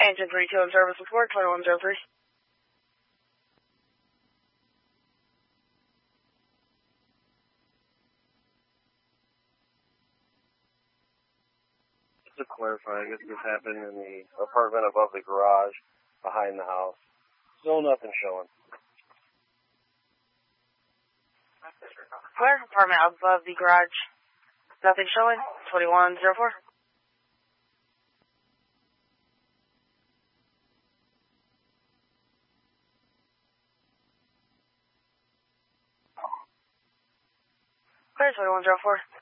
Engine 32 in service report, 2103. Just to clarify, I guess this happened in the apartment above the garage, behind the house. Still nothing showing. Where? Apartment above the garage. Nothing showing, 2104. Clear, 2104.